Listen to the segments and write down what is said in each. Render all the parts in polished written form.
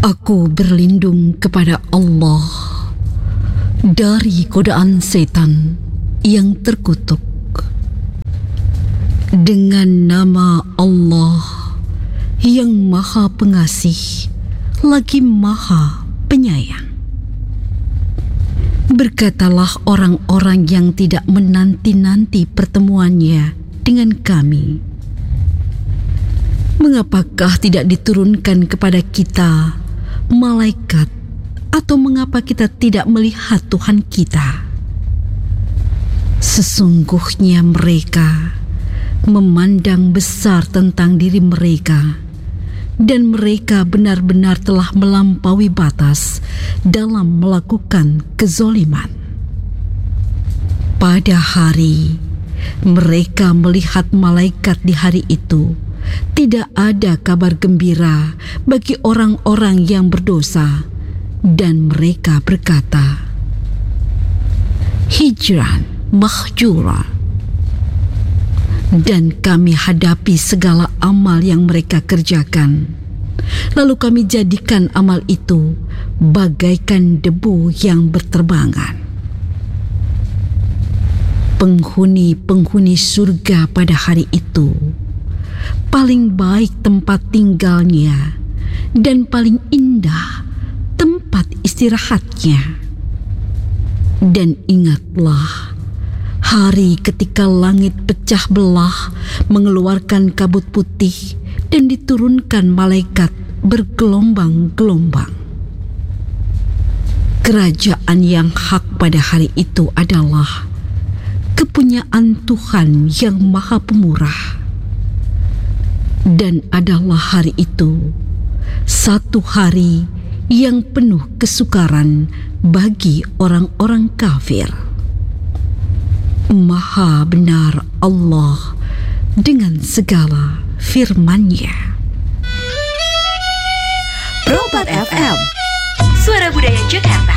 Aku berlindung kepada Allah dari godaan setan yang terkutuk. Dengan nama Allah yang Maha Pengasih lagi Maha Penyayang. Berkatalah orang-orang yang tidak menanti-nanti pertemuannya dengan kami, mengapakah tidak diturunkan kepada kita malaikat, atau mengapa kita tidak melihat Tuhan kita? Sesungguhnya mereka memandang besar tentang diri mereka, dan mereka benar-benar telah melampaui batas dalam melakukan kezoliman. Pada hari mereka melihat malaikat di hari itu, tidak ada kabar gembira bagi orang-orang yang berdosa, dan mereka berkata, hijran mahjura. Dan kami hadapi segala amal yang mereka kerjakan, lalu kami jadikan amal itu bagaikan debu yang berterbangan. Penghuni-penghuni surga pada hari itu paling baik tempat tinggalnya dan paling indah tempat istirahatnya. Dan ingatlah hari ketika langit pecah belah mengeluarkan kabut putih dan diturunkan malaikat bergelombang-gelombang. Kerajaan yang hak pada hari itu adalah kepunyaan Tuhan yang Maha Pemurah. Dan adalah hari itu satu hari yang penuh kesukaran bagi orang-orang kafir. Maha benar Allah dengan segala firman-Nya. Pro 4 FM, Suara Budaya Jakarta.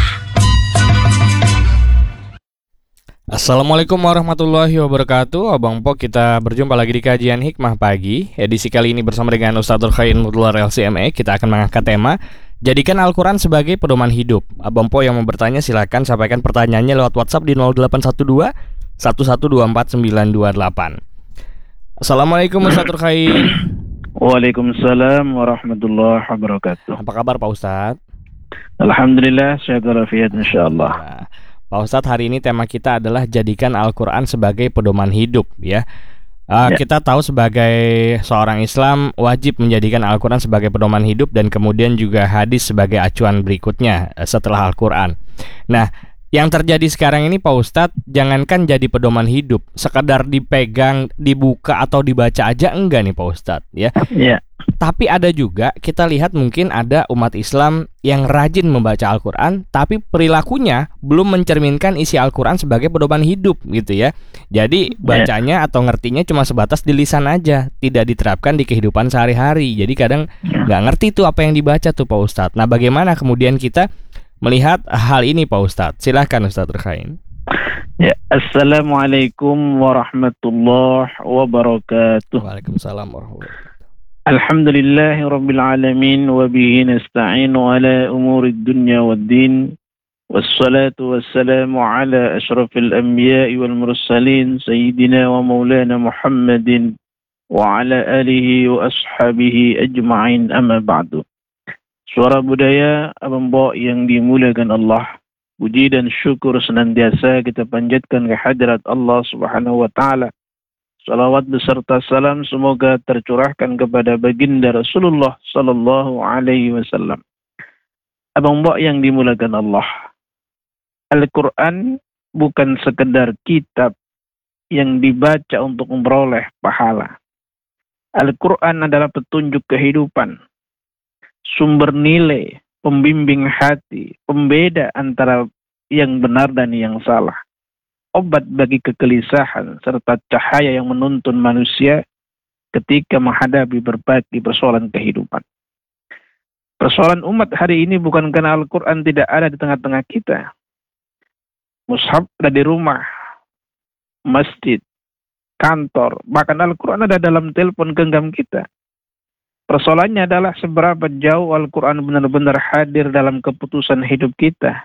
Assalamualaikum warahmatullahi wabarakatuh. Abang Po, kita berjumpa lagi di kajian Hikmah Pagi. Edisi kali ini bersama dengan Ustadzul Khair Mudlar LCME. Kita akan mengangkat tema Jadikan Al-Quran sebagai pedoman hidup. Abang Po yang mau bertanya silakan sampaikan pertanyaannya lewat WhatsApp di 0812 1124928. Assalamualaikum Ustadzul Khair. Waalaikumsalam warahmatullahi wabarakatuh. Apa kabar Pak Ustadz? Alhamdulillah, sehat walafiat insyaallah. Nah, Pak Ustadz, hari ini tema kita adalah jadikan Al-Quran sebagai pedoman hidup ya. Kita tahu sebagai seorang Islam wajib menjadikan Al-Quran sebagai pedoman hidup dan kemudian juga hadis sebagai acuan berikutnya setelah Al-Quran. Nah, yang terjadi sekarang ini Pak Ustadz, jangankan jadi pedoman hidup, sekadar dipegang, dibuka atau dibaca aja enggak nih Pak Ustadz ya. Iya. Tapi ada juga kita lihat mungkin ada umat Islam yang rajin membaca Al-Quran, tapi perilakunya belum mencerminkan isi Al-Quran sebagai pedoman hidup gitu ya. Jadi bacanya atau ngertinya cuma sebatas di lisan aja, tidak diterapkan di kehidupan sehari-hari. Jadi kadang nggak ngerti tuh apa yang dibaca tuh Pak Ustadz. Nah, bagaimana kemudian kita melihat hal ini Pak Ustadz? Silahkan Ustadz Rekhain. Ya, Assalamualaikum warahmatullahi wabarakatuh. Waalaikumsalam warahmatullahi wabarakatuh. Alhamdulillahi rabbil alamin wa bihi nasta'inu ala umurid dunya waddin. Wassalatu wassalamu ala ashrafil anbiya'i wal mursalin sayyidina wa maulana Muhammadin wa ala alihi wa ashabihi ajma'in, amma ba'du. Suara budaya Abang Bo yang dimuliakan Allah, puji dan syukur senantiasa kita panjatkan ke hadirat Allah Subhanahu wa taala. Salawat beserta salam semoga tercurahkan kepada baginda Rasulullah sallallahu alaihi wasallam. Abang Bo yang dimuliakan Allah, Al-Quran bukan sekedar kitab yang dibaca untuk memperoleh pahala. Al-Quran adalah petunjuk kehidupan, sumber nilai, pembimbing hati, pembeda antara yang benar dan yang salah, obat bagi kegelisahan, serta cahaya yang menuntun manusia ketika menghadapi berbagai persoalan kehidupan. Persoalan umat hari ini bukan karena Al-Quran tidak ada di tengah-tengah kita. Mushaf ada di rumah, masjid, kantor, bahkan Al-Quran ada dalam telepon genggam kita. Persoalannya adalah seberapa jauh Al-Quran benar-benar hadir dalam keputusan hidup kita.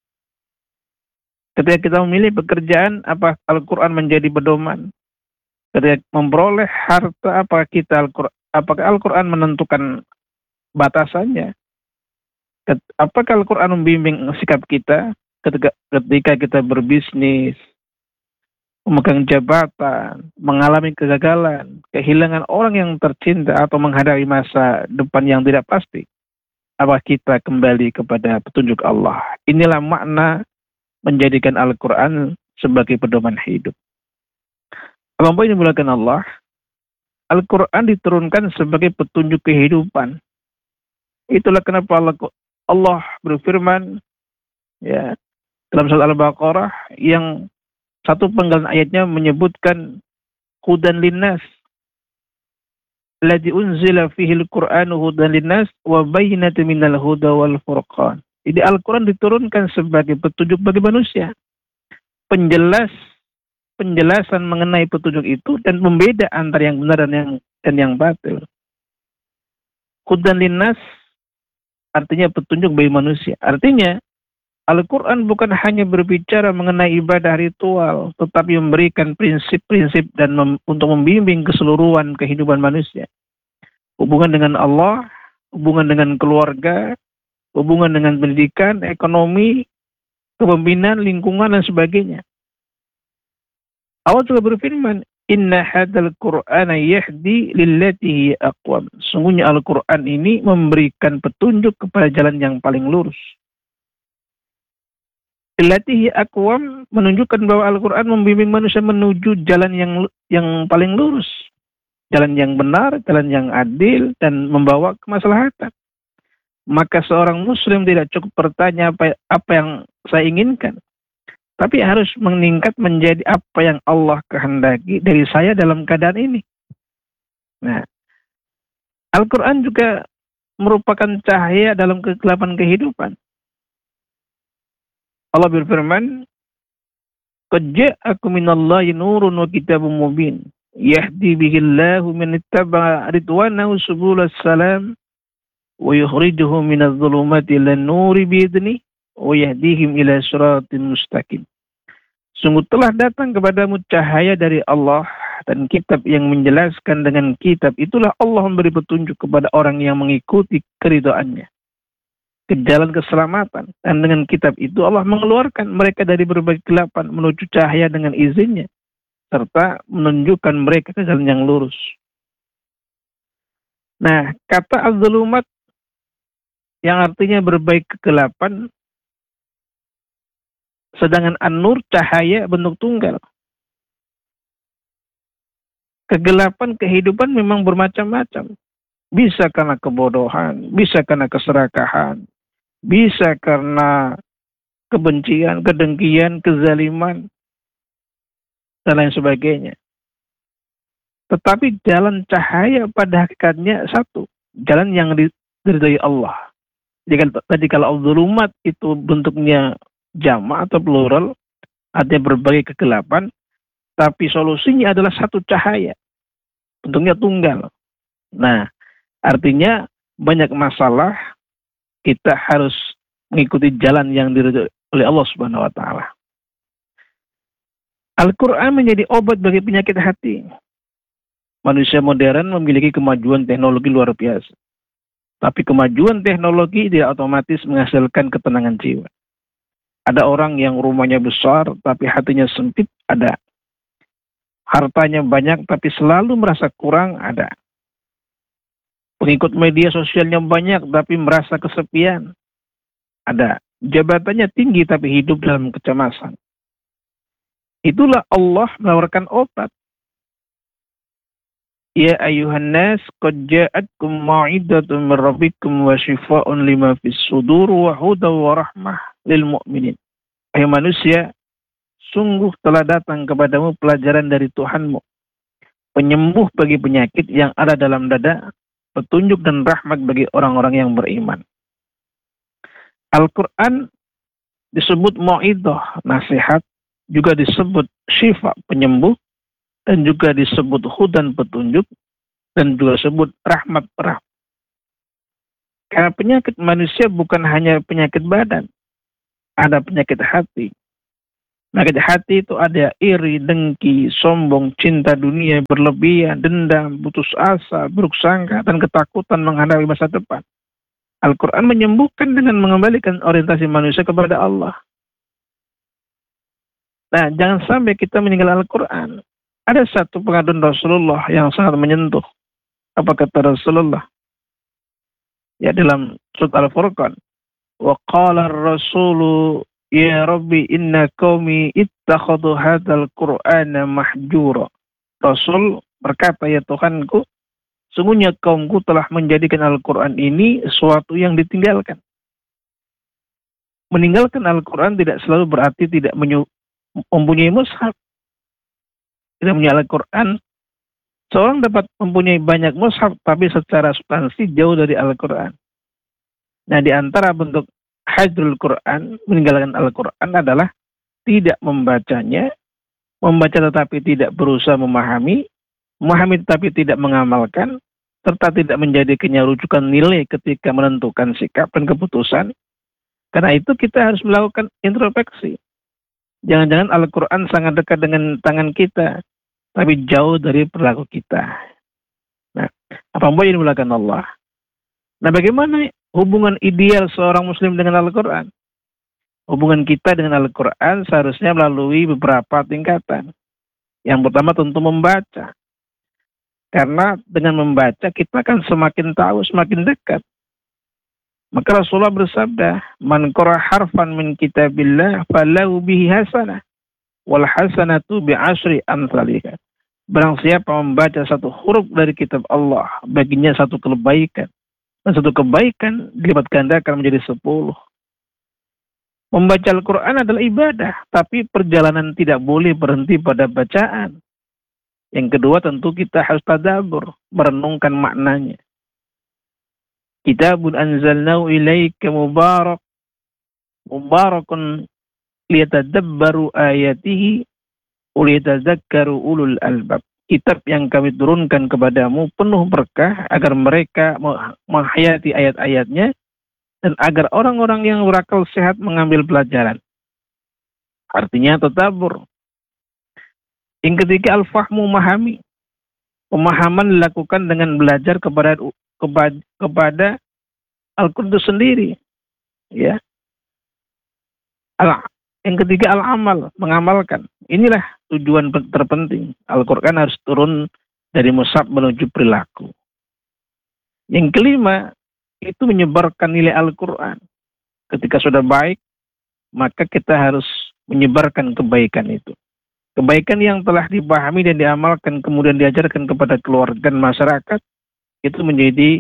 Ketika kita memilih pekerjaan, apa Al-Quran menjadi pedoman? Ketika memperoleh harta, apakah Al-Quran menentukan batasannya? Apakah Al-Quran membimbing sikap kita ketika kita berbisnis, memegang jabatan, mengalami kegagalan, kehilangan orang yang tercinta, atau menghadapi masa depan yang tidak pasti? Apakah kita kembali kepada petunjuk Allah? Inilah makna menjadikan Al-Quran sebagai pedoman hidup. Apa ini dimuliakan Allah? Al-Quran diturunkan sebagai petunjuk kehidupan. Itulah kenapa Allah berfirman ya dalam surat Al-Baqarah yang satu penggalan ayatnya menyebutkan hudan linnas alladzi unzila fihi al-Qur'anu hudan linnas wa bayyinatin minal huda wal furqan. Jadi Al-Quran diturunkan sebagai petunjuk bagi manusia. Penjelasan mengenai petunjuk itu dan membeda antara yang benar dan yang batil. Hudan linnas artinya petunjuk bagi manusia. Artinya Al-Quran bukan hanya berbicara mengenai ibadah ritual, tetapi memberikan prinsip-prinsip dan untuk membimbing keseluruhan kehidupan manusia. Hubungan dengan Allah, hubungan dengan keluarga, hubungan dengan pendidikan, ekonomi, kepemimpinan, lingkungan, dan sebagainya. Allah juga berfirman, Inna hadal Qur'ana yahdi lillati hiya aqwam. Sungguhnya Al-Quran ini memberikan petunjuk kepada jalan yang paling lurus. Lillati hiya aqwam menunjukkan bahwa Al-Quran membimbing manusia menuju jalan yang paling lurus. Jalan yang benar, jalan yang adil, dan membawa kemaslahatan. Maka seorang muslim tidak cukup bertanya apa yang saya inginkan, tapi harus meningkat menjadi apa yang Allah kehendaki dari saya dalam keadaan ini. Nah, Al-Quran juga merupakan cahaya dalam kegelapan kehidupan. Allah berfirman, "Qad ja'akum minallahi nurun wa kitabun mubin, yahdi bihillahu man ittaba'a ridwanahu subulas salam, wa yukhrijuhum minadh dhulumati ilan nuri biidnih wa yahdihim ila siratin mustaqim." Sungguh telah datang kepadamu cahaya dari Allah dan kitab yang menjelaskan. Dengan kitab itulah Allah memberi petunjuk kepada orang yang mengikuti keridhaannya ke jalan keselamatan, dan dengan kitab itu Allah mengeluarkan mereka dari berbagai kegelapan menuju cahaya dengan izinnya, serta menunjukkan mereka ke jalan yang lurus. Nah, kata az-zulumat yang artinya berbaik kegelapan, sedangkan an-nur cahaya bentuk tunggal. Kegelapan kehidupan memang bermacam-macam. Bisa karena kebodohan, bisa karena keserakahan, bisa karena kebencian, kedengkian, kezaliman, dan lain sebagainya. Tetapi jalan cahaya pada hakikatnya satu, jalan yang diridhai Allah. Jadi tadi kalau al-zulumat itu bentuknya jamak atau plural, artinya berbagai kegelapan, tapi solusinya adalah satu cahaya, bentuknya tunggal. Nah, artinya banyak masalah kita harus mengikuti jalan yang diridhai oleh Allah Subhanahu wa taala. Al-Quran menjadi obat bagi penyakit hati. Manusia modern memiliki kemajuan teknologi luar biasa. Tapi kemajuan teknologi tidak otomatis menghasilkan ketenangan jiwa. Ada orang yang rumahnya besar tapi hatinya sempit, ada. Hartanya banyak tapi selalu merasa kurang, ada. Pengikut media sosialnya banyak tapi merasa kesepian, ada. Jabatannya tinggi tapi hidup dalam kecemasan. Itulah Allah menawarkan obat. Ya ayuhan nas, qad ja'atkum mau'izatun min rabbikum wa shifaa'un lima fis sudur wa hudan wa rahmah lil mu'minin. Hai manusia, sungguh telah datang kepadamu pelajaran dari Tuhanmu, penyembuh bagi penyakit yang ada dalam dada, petunjuk dan rahmat bagi orang-orang yang beriman. Al-Quran disebut mau'izah, nasihat, juga disebut syifa, penyembuh, dan juga disebut hudan, petunjuk, dan juga disebut rahmat, Karena penyakit manusia bukan hanya penyakit badan, ada penyakit hati. Penyakit hati itu ada iri, dengki, sombong, cinta dunia, berlebihan, dendam, putus asa, buruk sangka, dan ketakutan menghadapi masa depan. Al-Quran menyembuhkan dengan mengembalikan orientasi manusia kepada Allah. Nah, jangan sampai kita meninggal Al-Quran. Ada satu pengaduan Rasulullah yang sangat menyentuh. Apa kata Rasulullah? Ya, dalam surat Al-Furqan. Wa qala ar-rasulu ya Rabbi inna qaumi ittakhadhu hadzal Qur'ana mahjura. Rasul berkata, ya Tuhanku, sungguhnya kaumku telah menjadikan Al-Quran ini sesuatu yang ditinggalkan. Meninggalkan Al-Quran tidak selalu berarti tidak mempunyai mushaf. Tidak mempunyai Al-Quran. Seorang dapat mempunyai banyak mushaf, tapi secara substansi jauh dari Al-Quran. Nah, di antara bentuk hajrul Quran, meninggalkan Al-Quran adalah tidak membacanya, membaca tetapi tidak berusaha memahami tetapi tidak mengamalkan, serta tidak menjadikannya rujukan nilai ketika menentukan sikap dan keputusan. Karena itu kita harus melakukan introspeksi. Jangan-jangan Al-Quran sangat dekat dengan tangan kita, tapi jauh dari perilaku kita. Nah, apa yang dimulakan Allah? Nah, bagaimana hubungan ideal seorang muslim dengan Al-Quran? Hubungan kita dengan Al-Quran seharusnya melalui beberapa tingkatan. Yang pertama tentu membaca. Karena dengan membaca kita akan semakin tahu, semakin dekat. Maka Rasulullah bersabda, "Man qara harfan min kitabillah falahu bihi hasanah wal hasanatu bi asyri amsalihha." Barang siapa membaca satu huruf dari kitab Allah, baginya satu kebaikan. Dan satu kebaikan dilipat gandakan menjadi 10. Membaca Al-Quran adalah ibadah, tapi perjalanan tidak boleh berhenti pada bacaan. Yang kedua tentu kita harus tadabbur, merenungkan maknanya. Kitabun anzalnahu ilaika mubarakun liyatadabbaru ayatihi uliyatadzakkaru ulul albab. Kitab yang kami turunkan kepadamu penuh berkah agar mereka menghayati ayat-ayatnya dan agar orang-orang yang berakal sehat mengambil pelajaran. Artinya tadabbur. Yang ketiga al-fahmu, memahami. Pemahaman dilakukan dengan belajar kepada Al-Quran itu sendiri. Ya. Yang ketiga al-amal, mengamalkan. Inilah tujuan terpenting. Al-Quran harus turun dari mushaf menuju perilaku. Yang kelima, itu menyebarkan nilai Al-Quran. Ketika sudah baik, maka kita harus menyebarkan kebaikan itu. Kebaikan yang telah dipahami dan diamalkan, kemudian diajarkan kepada keluarga dan masyarakat, itu menjadi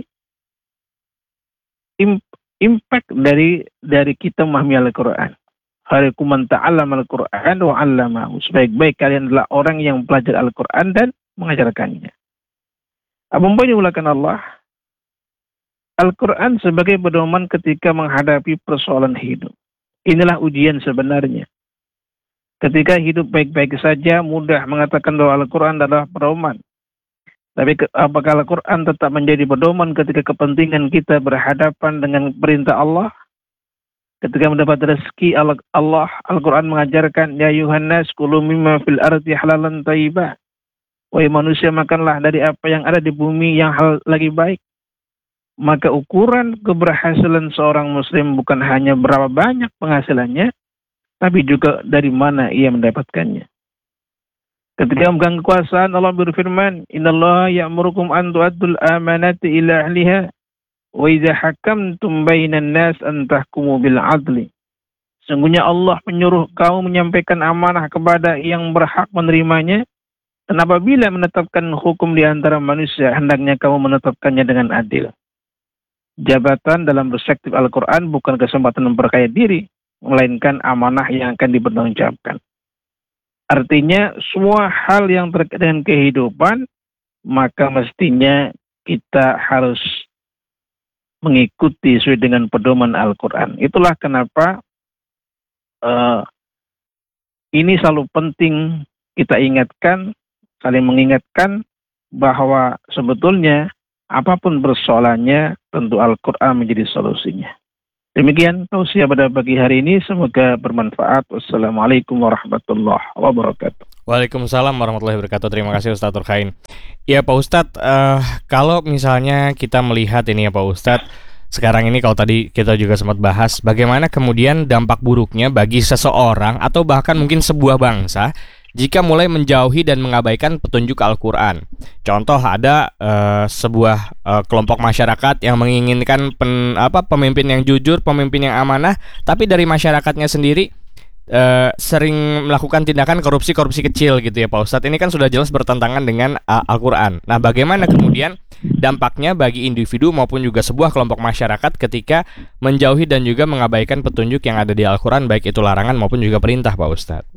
impact dari kita memahami Al-Quran. Khairukum man ta'allama Al-Quran wa 'allamahu. Sebaik-baik kalian adalah orang yang belajar Al-Quran dan mengajarkannya. Apa yang dimulakan Allah? Al-Quran sebagai pedoman ketika menghadapi persoalan hidup. Inilah ujian sebenarnya. Ketika hidup baik-baik saja, mudah mengatakan bahwa Al-Quran adalah pedoman. Tapi apakah Al-Quran tetap menjadi pedoman ketika kepentingan kita berhadapan dengan perintah Allah? Ketika mendapat rezeki Allah, Al-Quran mengajarkan, Ya Yuhannas, kulu mimma fil ardi halalan taibah. Wahai manusia, makanlah dari apa yang ada di bumi yang hal lagi baik. Maka ukuran keberhasilan seorang muslim bukan hanya berapa banyak penghasilannya, tapi juga dari mana ia mendapatkannya. Ketika memegang kekuasaan, Allah berfirman, Innallaha ya'murukum an tu'addul amanati ila ahliha wa idza hakamtum bainan nas an tahkumu bil 'adli. Sungguhnya Allah menyuruh kamu menyampaikan amanah kepada yang berhak menerimanya, dan apabila menetapkan hukum di antara manusia, hendaknya kamu menetapkannya dengan adil. Jabatan dalam perspektif Al-Quran bukan kesempatan memperkaya diri, melainkan amanah yang akan dipertanggungjawabkan. Artinya semua hal yang terkait dengan kehidupan, maka mestinya kita harus mengikuti sesuai dengan pedoman Al-Quran. Itulah kenapa ini selalu penting kita ingatkan, saling mengingatkan bahwa sebetulnya apapun persoalannya, tentu Al-Quran menjadi solusinya. Demikian tausiah pada pagi hari ini, semoga bermanfaat. Wassalamualaikum warahmatullahi wabarakatuh. Waalaikumsalam warahmatullahi wabarakatuh. Terima kasih Ustadz Turkhain. Ya Pak Ustadz, kalau misalnya kita melihat ini ya Pak Ustadz, sekarang ini kalau tadi kita juga sempat bahas bagaimana kemudian dampak buruknya bagi seseorang atau bahkan mungkin sebuah bangsa jika mulai menjauhi dan mengabaikan petunjuk Al-Quran. Contoh ada sebuah kelompok masyarakat yang menginginkan pemimpin yang jujur, pemimpin yang amanah, tapi dari masyarakatnya sendiri sering melakukan tindakan korupsi kecil gitu ya Pak Ustadz. Ini kan sudah jelas bertentangan dengan Al-Quran. Nah, bagaimana kemudian dampaknya bagi individu maupun juga sebuah kelompok masyarakat ketika menjauhi dan juga mengabaikan petunjuk yang ada di Al-Quran, baik itu larangan maupun juga perintah Pak Ustadz?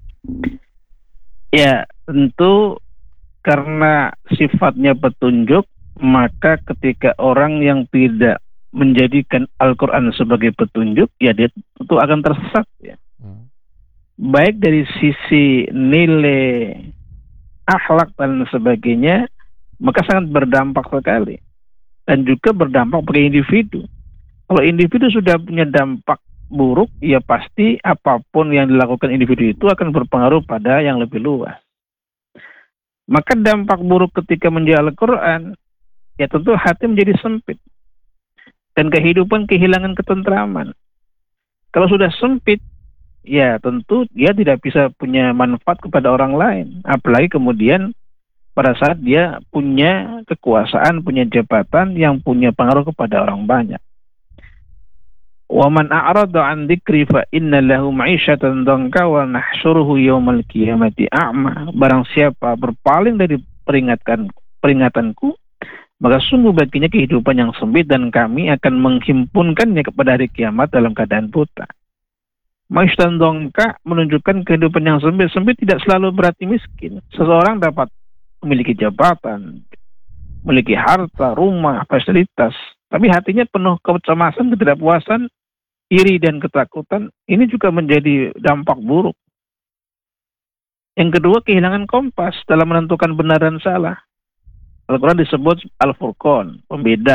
Ya, tentu karena sifatnya petunjuk, maka ketika orang yang tidak menjadikan Al-Quran sebagai petunjuk, ya dia tentu akan tersesat ya. Baik dari sisi nilai akhlak dan sebagainya, maka sangat berdampak sekali. Dan juga berdampak pada individu. Kalau individu sudah punya dampak buruk, ya pasti apapun yang dilakukan individu itu akan berpengaruh pada yang lebih luas. Maka dampak buruk ketika menjauhi Al-Quran, ya tentu hati menjadi sempit. Dan kehidupan kehilangan ketentraman. Kalau sudah sempit, ya tentu dia tidak bisa punya manfaat kepada orang lain. Apalagi kemudian pada saat dia punya kekuasaan, punya jabatan yang punya pengaruh kepada orang banyak. Wa man a'rada 'an dzikri fa inna lahu ma'isyatan dhanka wa nahsyuruhu yaumal qiyamati a'ma. Barang siapa berpaling dari peringatanku, maka sungguh baginya kehidupan yang sempit dan kami akan menghimpunkannya kepada hari kiamat dalam keadaan buta. Ma'isyatan dhanka menunjukkan kehidupan yang sempit tidak selalu berarti miskin. Seseorang dapat memiliki jabatan, memiliki harta, rumah, fasilitas, tapi hatinya penuh kecemasan, ketidakpuasan, iri dan ketakutan. Ini juga menjadi dampak buruk. Yang kedua, kehilangan kompas dalam menentukan benar dan salah. Al-Quran disebut Al-Furqan, pembeda.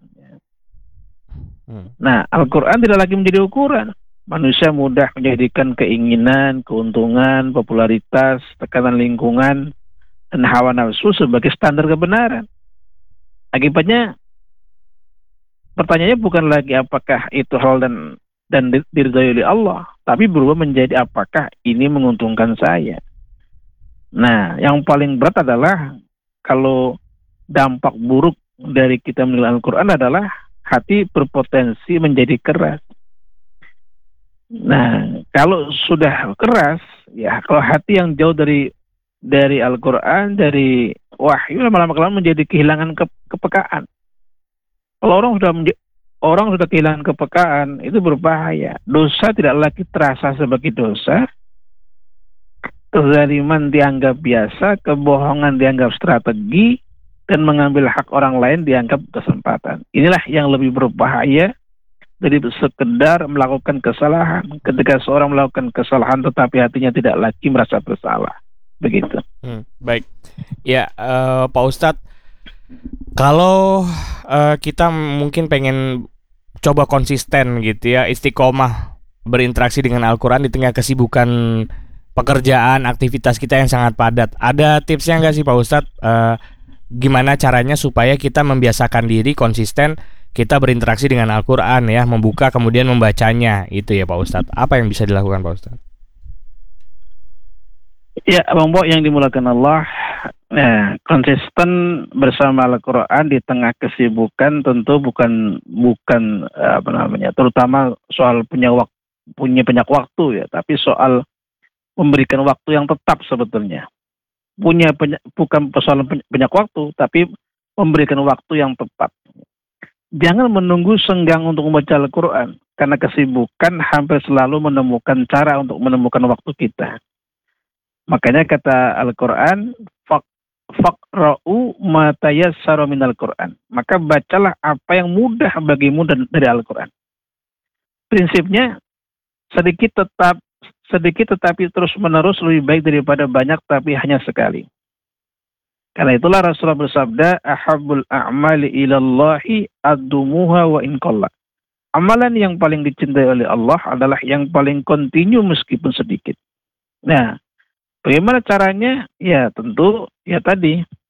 Nah, Al-Quran tidak lagi menjadi ukuran. Manusia mudah menjadikan keinginan, keuntungan, popularitas, tekanan lingkungan, dan hawa nafsu sebagai standar kebenaran. Akibatnya, pertanyaannya bukan lagi apakah itu hal dan diridhoi oleh Allah, tapi berubah menjadi apakah ini menguntungkan saya. Nah, yang paling berat adalah kalau dampak buruk dari kita menilai Al-Quran adalah hati berpotensi menjadi keras. Nah, kalau sudah keras, ya kalau hati yang jauh dari Al-Quran, dari wahyu, lama-lama menjadi kehilangan kepekaan. Kalau orang sudah kehilangan kepekaan, itu berbahaya. Dosa tidak lagi terasa sebagai dosa, kezaliman dianggap biasa, kebohongan dianggap strategi, dan mengambil hak orang lain dianggap kesempatan. Inilah yang lebih berbahaya dari sekedar melakukan kesalahan. Ketika seorang melakukan kesalahan tetapi hatinya tidak lagi merasa bersalah. Begitu. Baik. Ya, Pak Ustadz, kalau kita mungkin pengen coba konsisten gitu ya, istiqomah berinteraksi dengan Al-Quran di tengah kesibukan pekerjaan, aktivitas kita yang sangat padat. Ada tipsnya nggak sih Pak Ustadz? Gimana caranya supaya kita membiasakan diri konsisten kita berinteraksi dengan Al-Quran ya, membuka kemudian membacanya, itu ya Pak Ustadz. Apa yang bisa dilakukan Pak Ustadz? Ya, Bang Bo yang dimulakan Allah, konsisten bersama Al-Quran di tengah kesibukan tentu bukan terutama soal punya banyak waktu ya, tapi soal memberikan waktu yang tetap sebetulnya. Bukan persoalan banyak waktu, tapi memberikan waktu yang tepat. Jangan menunggu senggang untuk membaca Al-Quran, karena kesibukan hampir selalu menemukan cara untuk menemukan waktu kita. Makanya kata Al-Quran, faqra'u ma tayassara minal Quran. Maka bacalah apa yang mudah bagimu dari Al-Quran. Prinsipnya sedikit tetapi terus menerus lebih baik daripada banyak tapi hanya sekali. Karena itulah Rasulullah bersabda, ahabbul a'mali ilallahi ad-dumuha wa in qalla. Amalan yang paling dicintai oleh Allah adalah yang paling kontinu meskipun sedikit. Nah, bagaimana caranya? Ya tentu ya tadi